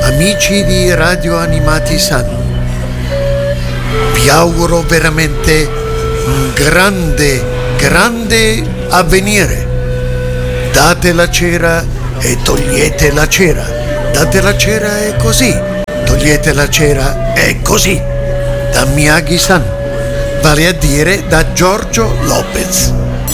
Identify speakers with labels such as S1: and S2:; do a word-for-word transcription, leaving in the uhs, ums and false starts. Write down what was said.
S1: amici di Radio Animati San, vi auguro veramente un grande, grande avvenire. Date la cera e togliete la cera. Date la cera e così. Togliete la cera e così. Da Miyagi-san, vale a dire da Giorgio Lopez.